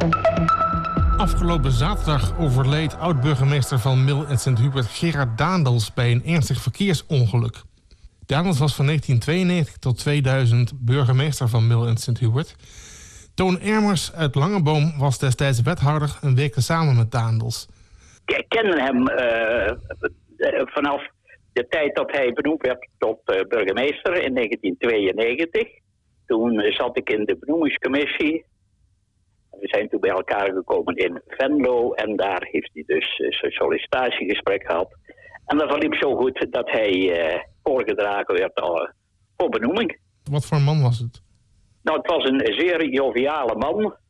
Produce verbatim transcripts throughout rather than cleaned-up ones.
Afgelopen zaterdag overleed oud-burgemeester van Mil en Sint-Hubert Gerard Daendels bij een ernstig verkeersongeluk. Daendels was van negentien tweeënnegentig tot tweeduizend burgemeester van Mil en Sint-Hubert. Toon Ermers uit Langeboom was destijds wethouder en werkte samen met Daendels. Ik ken hem uh, vanaf de tijd dat hij benoemd werd tot uh, burgemeester in negentien tweeënnegentig. Toen uh, zat ik in de benoemingscommissie. We zijn toen bij elkaar gekomen in Venlo en daar heeft hij dus uh, zijn sollicitatiegesprek gehad. En dat verliep zo goed dat hij uh, voorgedragen werd uh, voor benoeming. Wat voor een man was het? Nou, het was een zeer joviale man. Uh,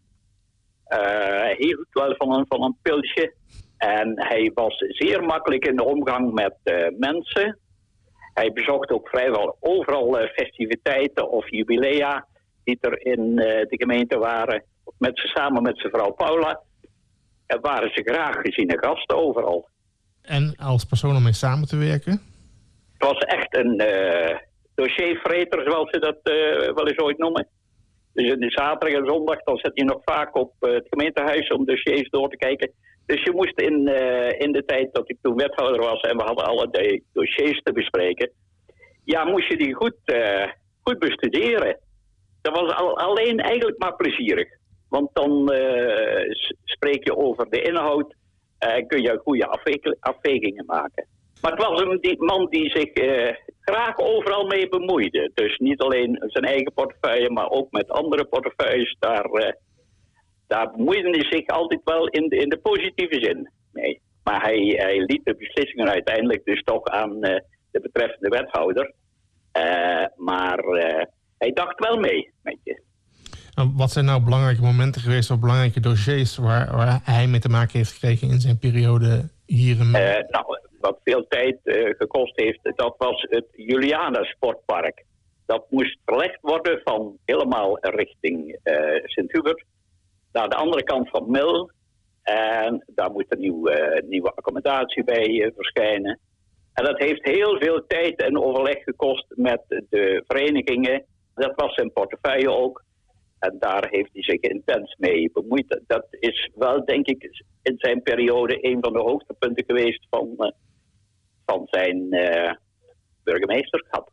hij hield wel van een, van een pilsje. En hij was zeer makkelijk in de omgang met uh, mensen. Hij bezocht ook vrijwel overal uh, festiviteiten of jubilea die er in uh, de gemeente waren. Met, samen met zijn vrouw Paula. En waren ze graag geziene gasten overal. En als persoon om mee samen te werken? Het was echt een uh, dossiervreter, zoals ze dat uh, wel eens ooit noemen. Dus de zaterdag en zondag dan zat je nog vaak op uh, het gemeentehuis om dossiers door te kijken. Dus je moest in, uh, in de tijd dat ik toen wethouder was en we hadden allerlei dossiers te bespreken. Ja, moest je die goed, uh, goed bestuderen. Dat was al, alleen eigenlijk maar plezierig. Want dan uh, spreek je over de inhoud en uh, kun je goede afwe- afwegingen maken. Maar het was een die, man die zich uh, graag overal mee bemoeide. Dus niet alleen zijn eigen portefeuille, maar ook met andere portefeuilles. Daar, uh, daar bemoeide hij zich altijd wel in de, in de positieve zin mee. Maar hij, hij liet de beslissingen uiteindelijk dus toch aan uh, de betreffende wethouder. Uh, maar uh, hij dacht wel mee met je. Wat zijn nou belangrijke momenten geweest of belangrijke dossiers waar, waar hij mee te maken heeft gekregen in zijn periode hier in... Uh, nou, wat veel tijd uh, gekost heeft, dat was het Juliana Sportpark. Dat moest verlegd worden van helemaal richting uh, Sint-Hubert naar de andere kant van Mil. En daar moet een nieuw, uh, nieuwe accommodatie bij uh, verschijnen. En dat heeft heel veel tijd en overleg gekost met de verenigingen. Dat was zijn portefeuille ook. En daar heeft hij zich intens mee bemoeid. Dat is wel, denk ik, in zijn periode een van de hoogtepunten geweest van, uh, van zijn uh, burgemeesterschap.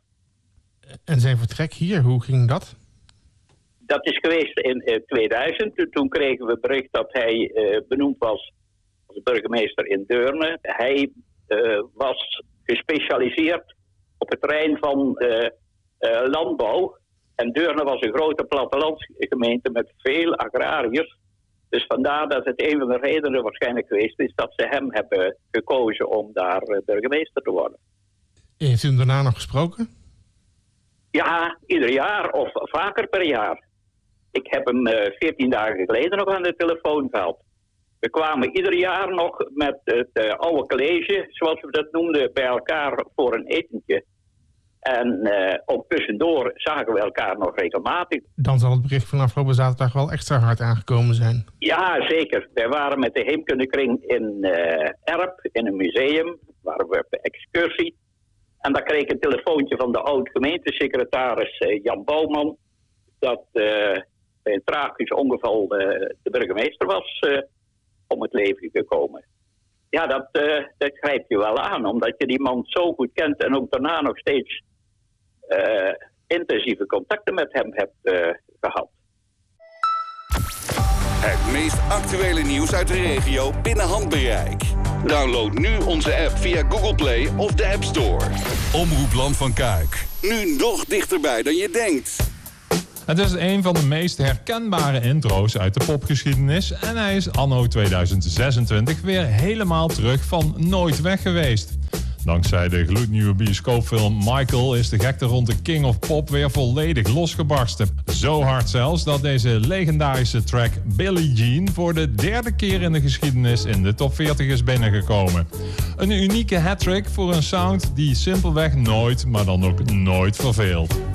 En zijn vertrek hier, hoe ging dat? Dat is geweest in uh, tweeduizend. Toen kregen we bericht dat hij uh, benoemd was als burgemeester in Deurne. Hij uh, was gespecialiseerd op het terrein van uh, uh, landbouw. En Deurne was een grote plattelandsgemeente met veel agrariërs. Dus vandaar dat het een van de redenen waarschijnlijk geweest is dat ze hem hebben gekozen om daar burgemeester te worden. Heeft u hem daarna nog gesproken? Ja, ieder jaar of vaker per jaar. Ik heb hem veertien uh, dagen geleden nog aan de telefoon gehad. We kwamen ieder jaar nog met het uh, oude college, zoals we dat noemden, bij elkaar voor een etentje. En uh, ook tussendoor zagen we elkaar nog regelmatig. Dan zal het bericht van afgelopen zaterdag wel extra hard aangekomen zijn. Ja, zeker. Wij waren met de heemkundekring in uh, Erp, in een museum. Waren we op excursie. En daar kreeg ik een telefoontje van de oud-gemeentesecretaris uh, Jan Bouwman. Dat uh, bij een tragisch ongeval uh, de burgemeester was uh, om het leven gekomen. Ja, dat, uh, dat grijpt je wel aan. Omdat je die man zo goed kent en ook daarna nog steeds Uh, intensieve contacten met hem hebt uh, gehad. Het meest actuele nieuws uit de regio binnen handbereik. Download nu onze app via Google Play of de App Store. Omroep Land van Kuik. Nu nog dichterbij dan je denkt. Het is een van de meest herkenbare intro's uit de popgeschiedenis en hij is anno tweeduizend zesentwintig weer helemaal terug van nooit weg geweest. Dankzij de gloednieuwe bioscoopfilm Michael is de gekte rond de King of Pop weer volledig losgebarsten. Zo hard zelfs dat deze legendarische track Billie Jean voor de derde keer in de geschiedenis in de top veertig is binnengekomen. Een unieke hattrick voor een sound die simpelweg nooit, maar dan ook nooit verveelt.